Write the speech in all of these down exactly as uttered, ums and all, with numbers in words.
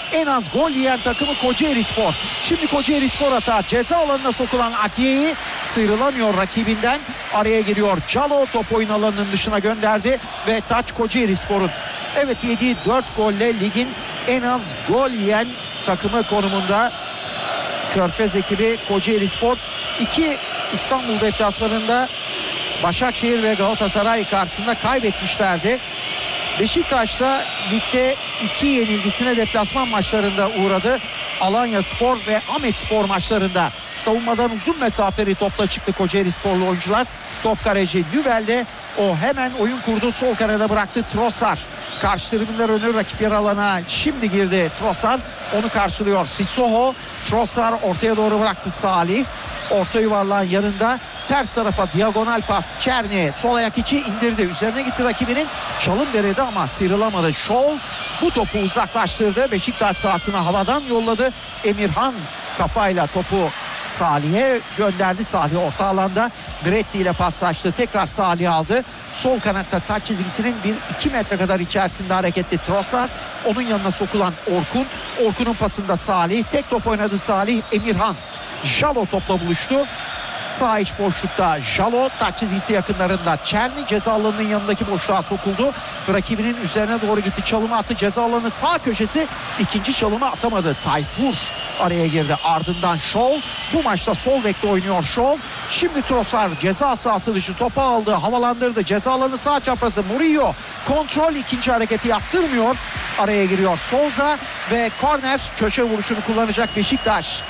en az gol yiyen takımı Kocaelispor. Şimdi Kocaelispor atağı, ceza alanına sokulan Akiye'yi sıyrılamıyor rakibinden. Araya giriyor Calo, top oyun alanının dışına gönderdi ve taç Kocaelispor'un. Evet, yediği dört golle ligin en az gol yiyen takımı konumunda Körfez ekibi Kocaelispor. İki İstanbul deplasmanında Başakşehir ve Galatasaray karşısında kaybetmişlerdi. Beşiktaş'ta ligde iki yenilgisine deplasman maçlarında uğradı. Alanyaspor ve Ahmetspor maçlarında savunmadan uzun mesafeli topla çıktı Kocaelisporlu oyuncular. Top kaleci Lüvel'de, o hemen oyun kurdu, sol kanada bıraktı Trossard. Karşı tribünler önü rakip yer alana şimdi girdi Trossard, onu karşılıyor Sissoko. Trossard ortaya doğru bıraktı Salih. Orta yuvarlağın yanında ters tarafa diagonal pas Çerni, sol ayak içi indirdi. Üzerine gitti rakibinin, çalım derede ama sıyrılamadı. Şol bu topu uzaklaştırdı. Beşiktaş sahasına havadan yolladı. Emirhan kafayla topu Salih'e gönderdi. Salih orta alanda Gretti ile paslaştı. Tekrar Salih aldı. Sol kanatta taç çizgisinin bir iki metre kadar içerisinde hareketli Trossard. Onun yanına sokulan Orkun. Orkun'un pasında Salih. Tek top oynadı Salih. Emirhan Jalo topla buluştu. Sağ iç boşlukta Jalo, taç çizgisi yakınlarında Çerni ceza alanının yanındaki boşluğa sokuldu. Rakibinin üzerine doğru gitti, çalımı attı. Ceza alanının sağ köşesi, ikinci çalımı atamadı. Tayfur araya girdi. Ardından Şov. Bu maçta sol bekte oynuyor Şov. Şimdi Trossard ceza sahası dışı topu aldı, havalandırdı. Ceza alanı sağ çaprazı Murillo. Kontrol, ikinci hareketi yaptırmıyor. Araya giriyor Souza ve korner, köşe vuruşunu kullanacak Beşiktaş.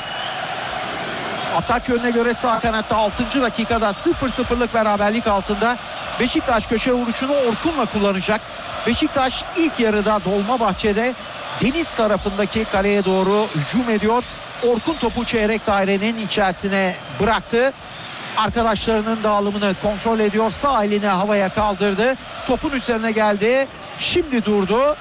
Atak yönüne göre sağ kanatta altıncı dakikada sıfır sıfırlık beraberlik altında. Beşiktaş köşe vuruşunu Orkun'la kullanacak. Beşiktaş ilk yarıda Dolmabahçe'de deniz tarafındaki kaleye doğru hücum ediyor. Orkun topu çeyrek dairenin içerisine bıraktı. Arkadaşlarının dağılımını kontrol ediyor. Sağ elini havaya kaldırdı. Topun üzerine geldi. Şimdi durdu.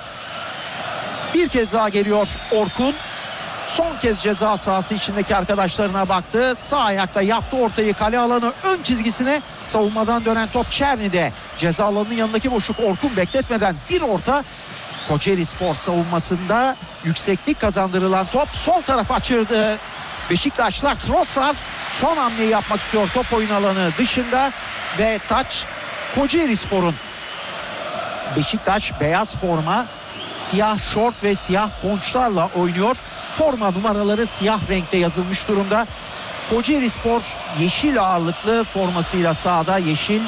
Bir kez daha geliyor Orkun. Son kez ceza sahası içindeki arkadaşlarına baktı. Sağ ayakta yaptı ortayı, kale alanı ön çizgisine. Savunmadan dönen top Çerni'de. Ceza alanının yanındaki boşluk, Orkun bekletmeden bir orta. Kocaelispor savunmasında yükseklik kazandırılan top sol tarafa açırdı. Beşiktaşlar, Trossard son hamleyi yapmak istiyor top oyun alanı dışında ve taç Kocaelispor'un. Beşiktaş beyaz forma, siyah şort ve siyah ponçlarla oynuyor. Forma numaraları siyah renkte yazılmış durumda. Kocaelispor yeşil ağırlıklı formasıyla sahada. Yeşil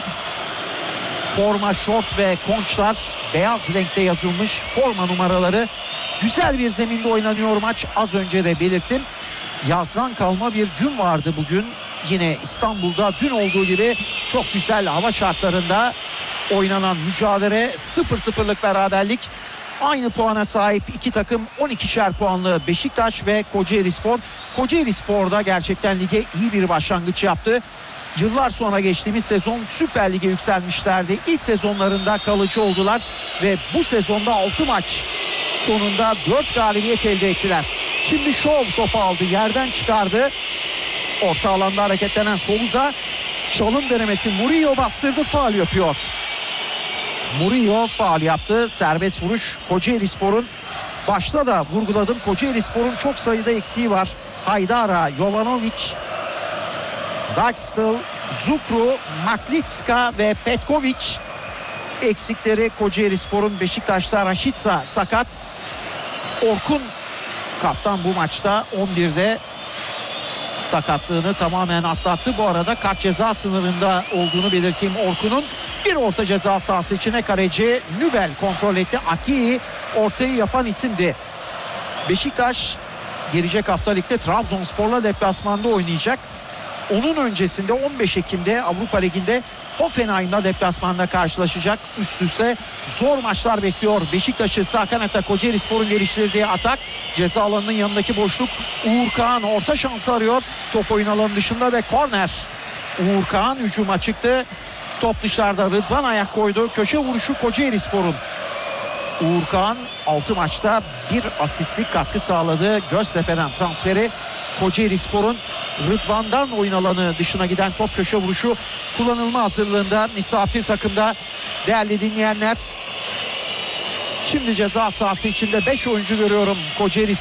forma, şort ve konçlar beyaz renkte yazılmış forma numaraları. Güzel bir zeminde oynanıyor maç. Az önce de belirttim. Yazdan kalma bir gün vardı bugün. Yine İstanbul'da dün olduğu gibi çok güzel hava şartlarında oynanan mücadele. sıfır sıfırlık beraberlik. Aynı puana sahip iki takım, on ikişer puanlı Beşiktaş ve Kocaelispor. Kocaelispor'da gerçekten lige iyi bir başlangıç yaptı. Yıllar sonra geçtiğimiz sezon Süper Lig'e yükselmişlerdi. İlk sezonlarında kalıcı oldular ve bu sezonda altı maç sonunda dört galibiyet elde ettiler. Şimdi Şov topu aldı, yerden çıkardı. Orta alanda hareketlenen Souza, çalım denemesi, Murillo bastırdı, faul yapıyor. Murillo faul yaptı. Serbest vuruş Kocaelispor'un. Başta da vurguladım, Kocaelispor'un çok sayıda eksiği var. Haydara, Jovanovic, Daxtel, Zukru, Maklitska ve Petkovic eksikleri Kocaelispor'un. Beşiktaş'ta Raşitsa sakat. Orkun kaptan bu maçta on birde sakatlığını tamamen atlattı. Bu arada kart ceza sınırında olduğunu belirteyim Orkun'un. Bir orta ceza sahası içine kaleci Nübel kontrol etti. Aki'yi ortayı yapan isimdi. Beşiktaş gelecek hafta ligde Trabzonspor'la deplasmanda oynayacak. Onun öncesinde on beş Ekim'de Avrupa Ligi'nde Hoffenheim'la deplasmanda karşılaşacak. Üst üste zor maçlar bekliyor Beşiktaş'ı. Sağ kanatta Kocaelispor'un geliştirdiği atak. Ceza alanının yanındaki boşluk. Uğur Kağan orta şansı arıyor. Top oyun alanı dışında ve korner. Uğur Kağan hücuma çıktı. Top dışarıda, Rıdvan ayak koydu. Köşe vuruşu Kocaelispor'un. Uğur Kağan altı maçta bir asistlik katkı sağladı. Göztepe'den transferi Kocaelispor'un. Rıdvan'dan oyun alanı dışına giden top köşe vuruşu kullanılma hazırlığında misafir takımda değerli dinleyenler. Şimdi ceza sahası içinde beş oyuncu görüyorum Kocaeli